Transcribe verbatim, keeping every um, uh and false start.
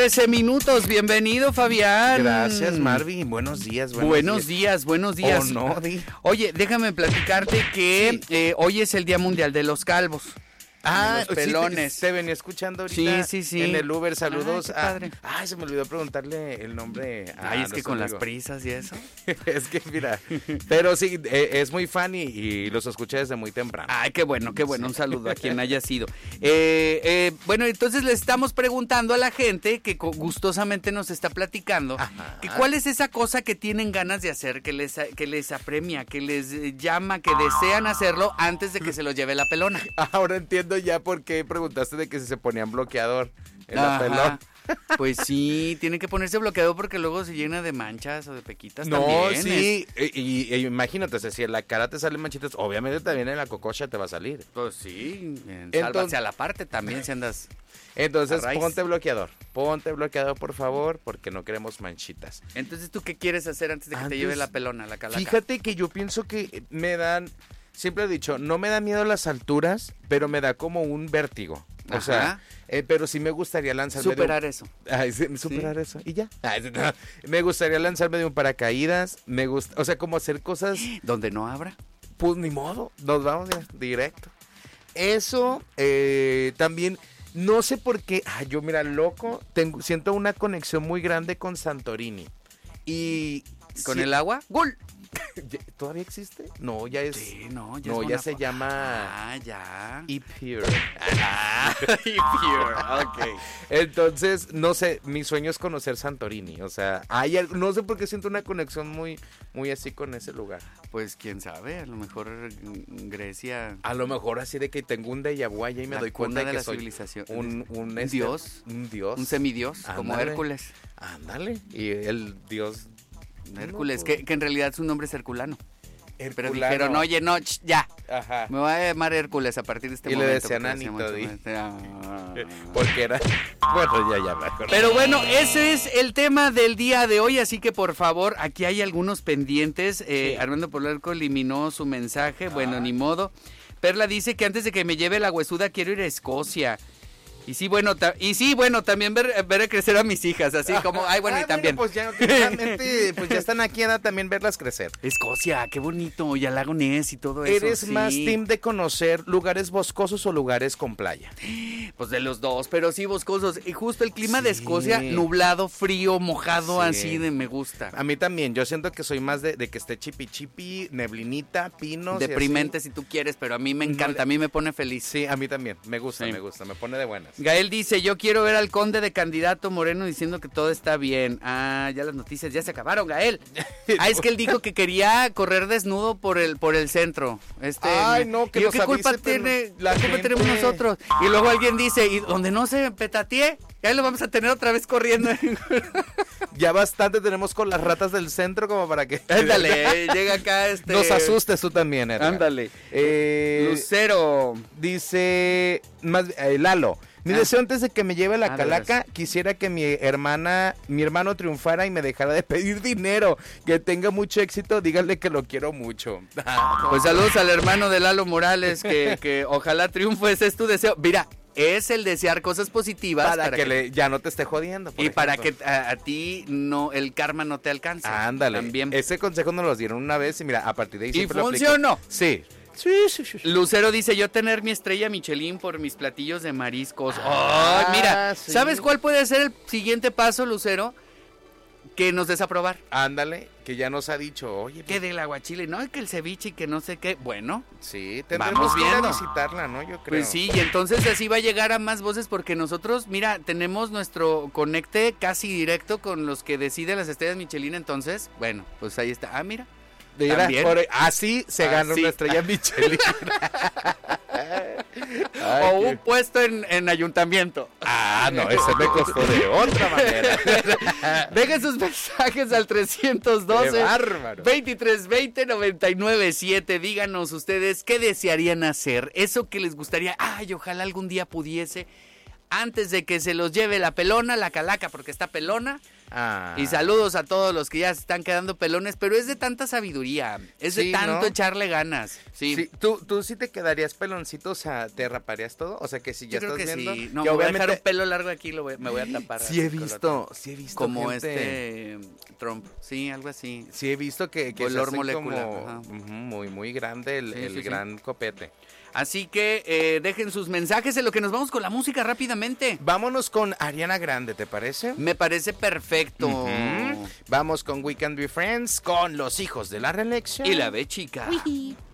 trece minutos, bienvenido Fabián. Gracias Marvin, buenos días. Buenos, buenos días. días, buenos días. Oh, no, di. Oye, déjame platicarte que sí. eh, hoy es el Día Mundial de los Calvos. Ah, los pelones. Sí, te, te venía escuchando ahorita. Sí, sí, sí. En el Uber, saludos. Ay, qué padre. A, ay, se me olvidó preguntarle el nombre. A Ay, es que con amigo. las prisas y eso. Es que mira, pero sí, eh, es muy fan y, y los escuché desde muy temprano. Ay, qué bueno, qué bueno. Un saludo a quien haya sido. Eh, eh, bueno, entonces le estamos preguntando a la gente que gustosamente nos está platicando Ajá. que cuál es esa cosa que tienen ganas de hacer, que les, que les apremia, que les llama, que desean hacerlo antes de que se los lleve la pelona. Ahora entiendo ya por qué preguntaste de que si se ponían bloqueador en la Ajá. pelona. Pues sí, tiene que ponerse bloqueador porque luego se llena de manchas o de pequitas no, también. sí, es... y, y, y imagínate, o sea, si en la cara te salen manchitas, obviamente también en la cococha te va a salir. Pues sí, en Entonces, sálvase a la parte también si andas. Entonces, ponte bloqueador, ponte bloqueador por favor, porque no queremos manchitas. Entonces, ¿tú qué quieres hacer antes de que antes, te lleve la pelona, la calaca? Fíjate que yo pienso que me dan, siempre he dicho, no me da miedo las alturas, pero me da como un vértigo. O Ajá. sea, eh, pero sí me gustaría lanzarme Superar de un... eso. Ay, sí, superar ¿Sí? eso. Y ya. Ay, no. Me gustaría lanzarme de un paracaídas. Me gusta, o sea, como hacer cosas. Donde no abra. Pues ni modo. Nos vamos ya, directo. Eso, eh, también, no sé por qué. Ay, yo, mira, loco, tengo, siento una conexión muy grande con Santorini. Y. ¿Con sí, el agua? ¡Gol! ¿Todavía existe? No, ya es. Sí, no, ya, no, es ya se llama. Ah, ya. E-Pure. Ah, E-Pure. Ok. Entonces, no sé, mi sueño es conocer Santorini. O sea, hay algo, no sé por qué siento una conexión muy, muy así con ese lugar. Pues quién sabe, a lo mejor Grecia. A lo mejor así de que tengo un déjà vu y me doy cuenta de, de que la soy civilización. un, un este, dios, un dios, un semidios, Ándale. Como Hércules. Ándale. Y el dios Hércules, no, pues... que, que en realidad su nombre es Herculano. Herculano. Pero dijeron, oye, no, ch, ya. Ajá. Me voy a llamar Hércules a partir de este y momento. Y le decían Anito, di. Porque era... Bueno, ya, ya me acuerdo. Pero bueno, ese es el tema del día de hoy, así que por favor, aquí hay algunos pendientes. Eh, sí. Armando Polarco eliminó su mensaje, bueno, ah. ni modo. Perla dice que antes de que me lleve la huesuda quiero ir a Escocia. Y sí, bueno, ta- y sí, bueno, también ver, ver crecer a mis hijas, así como, ay, bueno, ah, y también. Bueno, pues ya, claramente, pues ya están aquí, a también verlas crecer. Escocia, qué bonito, y al lago Ness y todo eso. ¿Eres sí. más team de conocer lugares boscosos o lugares con playa? Pues de los dos, pero sí boscosos. Y justo el clima sí. de Escocia, nublado, frío, mojado, sí. así de me gusta. A mí también, yo siento que soy más de, de que esté chipi chipi, neblinita, pinos. Deprimente si tú quieres, pero a mí me encanta, no, a mí me pone feliz. Sí, a mí también, me gusta, sí. me gusta, me pone de buenas. Gael dice, yo quiero ver al conde de candidato Moreno diciendo que todo está bien. Ah, ya las noticias ya se acabaron, Gael. Ah, es que él dijo que quería correr desnudo por el por el centro. Este, Ay, no, que yo, nos ¿qué culpa avise, tiene? La ¿Qué culpa gente... tenemos nosotros? Y luego alguien dice, y donde no se petatee, ya lo vamos a tener otra vez corriendo. Ya bastante tenemos con las ratas del centro como para que... Ándale, llega acá este... Nos asustes tú también, Edgar. Ándale. Eh, Lucero. Dice, más, eh, Lalo. Mi ah. deseo antes de que me lleve la ah, calaca, quisiera que mi hermana, mi hermano triunfara y me dejara de pedir dinero. Que tenga mucho éxito, díganle que lo quiero mucho. Pues saludos al hermano de Lalo Morales, que, que ojalá triunfe, ese es tu deseo. Mira, es el desear cosas positivas. Para, para que, que le, ya no te esté jodiendo. Y ejemplo. Para que a, a ti no el karma no te alcance. Ándale. También. Ese consejo nos lo dieron una vez y mira, a partir de ahí siempre ¿Y funcionó? Lo sí. Sí, sí, sí. Lucero dice, yo tener mi estrella Michelin por mis platillos de mariscos. Ah, oh, mira, sí. ¿Sabes cuál puede ser el siguiente paso, Lucero? Que nos desaprobar. Ándale, que ya nos ha dicho, oye. Que del aguachile, no, que el ceviche y que no sé qué. Bueno, sí, tendremos que ir a visitarla, ¿no? Yo creo. Pues sí, y entonces así va a llegar a más voces porque nosotros, mira, tenemos nuestro conecte casi directo con los que deciden las estrellas Michelin, entonces, bueno, pues ahí está. Ah, mira. Mira, por, así se gana así. Una estrella Michelin. Ay, o qué... un puesto en, en ayuntamiento. Ah, no, ese me costó de otra manera. Dejen sus mensajes al trescientos doce, veintitrés veinte, noventa y nueve siete. Díganos ustedes qué desearían hacer. Eso que les gustaría, ay, ojalá algún día pudiese, antes de que se los lleve la pelona, la calaca, porque está pelona. Ah. Y saludos a todos los que ya se están quedando pelones, pero es de tanta sabiduría, es de Sí, tanto ¿no? echarle ganas. Sí. Sí, ¿tú, ¿Tú sí te quedarías peloncito? O sea, ¿te raparías todo? O sea, que si ya Yo creo estás que viendo... sí. No, que me voy a dejar obviamente- un pelo largo aquí, lo voy- me voy a tapar. Sí he así con lo visto, otro. sí he visto Como gente- este Trump, sí, algo así. Sí he visto que, que se Color hacen molecular, como ajá. ujú, muy, muy grande el, Sí, el sí, sí. gran copete. Así que eh, dejen sus mensajes en lo que nos vamos con la música rápidamente. Vámonos con Ariana Grande, ¿te parece? Me parece perfecto. Ujú. Vamos con We Can Be Friends, con Los Hijos de la Reelección. Y la ve chica. Wee.